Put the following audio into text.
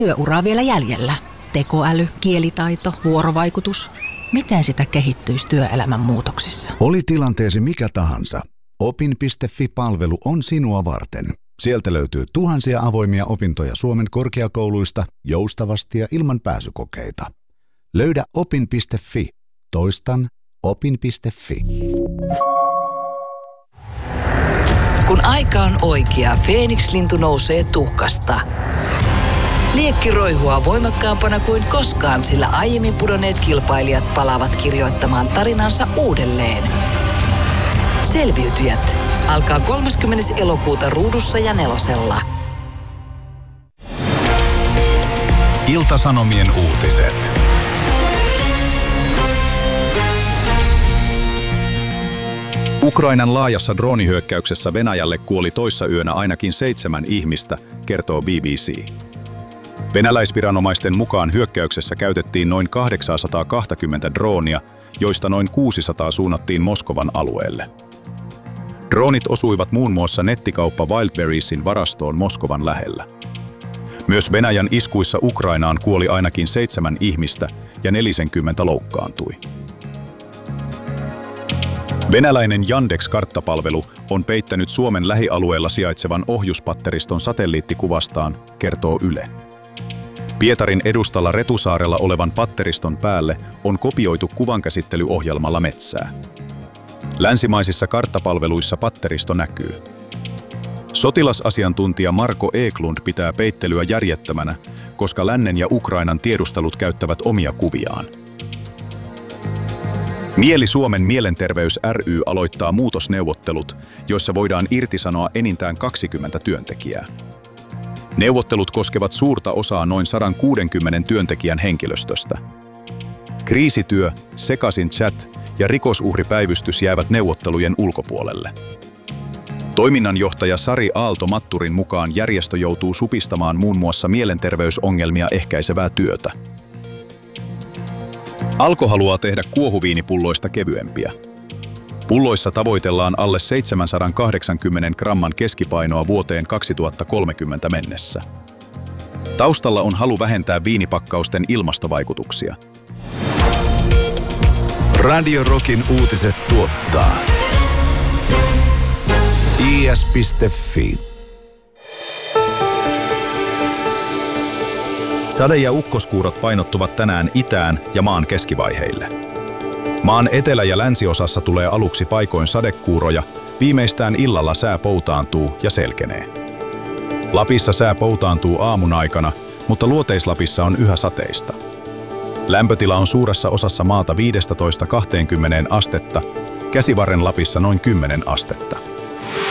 Työuraa vielä jäljellä. Tekoäly, kielitaito, vuorovaikutus. Miten sitä kehittyisi työelämän muutoksissa? Oli tilanteesi mikä tahansa. Opin.fi-palvelu on sinua varten. Sieltä löytyy tuhansia avoimia opintoja Suomen korkeakouluista joustavasti ja ilman pääsykokeita. Löydä opin.fi. Toistan opin.fi. Kun aika on oikea, Feeniks-lintu nousee tuhkasta. Liekki roihua voimakkaampana kuin koskaan, sillä aiemmin pudonneet kilpailijat palaavat kirjoittamaan tarinansa uudelleen. Selviytyjät alkaa 30. elokuuta Ruudussa ja Nelosella. Ilta-Sanomien uutiset. Ukrainan laajassa droonihyökkäyksessä Venäjälle kuoli toissayönä ainakin 7 ihmistä, kertoo BBC. Venäläisviranomaisten mukaan hyökkäyksessä käytettiin noin 820 droonia, joista noin 600 suunnattiin Moskovan alueelle. Droonit osuivat muun muassa nettikauppa Wildberriesin varastoon Moskovan lähellä. Myös Venäjän iskuissa Ukrainaan kuoli ainakin 7 ihmistä ja 40 loukkaantui. Venäläinen Yandex-karttapalvelu on peittänyt Suomen lähialueella sijaitsevan ohjuspatteriston satelliittikuvastaan, kertoo Yle. Pietarin edustalla Retusaarella olevan patteriston päälle on kopioitu kuvankäsittelyohjelmalla metsää. Länsimaisissa karttapalveluissa patteristo näkyy. Sotilasasiantuntija Marko Eklund pitää peittelyä järjettömänä, koska lännen ja Ukrainan tiedustelut käyttävät omia kuviaan. Mieli Suomen Mielenterveys ry aloittaa muutosneuvottelut, joissa voidaan irtisanoa enintään 20 työntekijää. Neuvottelut koskevat suurta osaa noin 160 työntekijän henkilöstöstä. Kriisityö, sekaisin chat ja rikosuhripäivystys jäävät neuvottelujen ulkopuolelle. Toiminnanjohtaja Sari Aalto-Matturin mukaan järjestö joutuu supistamaan muun muassa mielenterveysongelmia ehkäisevää työtä. Alko haluaa tehdä kuohuviinipulloista kevyempiä. Pulloissa tavoitellaan alle 780 gramman keskipainoa vuoteen 2030 mennessä. Taustalla on halu vähentää viinipakkausten ilmastovaikutuksia. Radio Rockin uutiset tuottaa is.fi. Sade- ja ukkoskuurot painottuvat tänään itään ja maan keskivaiheille. Maan etelä- ja länsiosassa tulee aluksi paikoin sadekuuroja, viimeistään illalla sää poutaantuu ja selkenee. Lapissa sää poutaantuu aamun aikana, mutta Luoteis-Lapissa on yhä sateista. Lämpötila on suuressa osassa maata 15–20 astetta, Käsivarren Lapissa noin 10 astetta.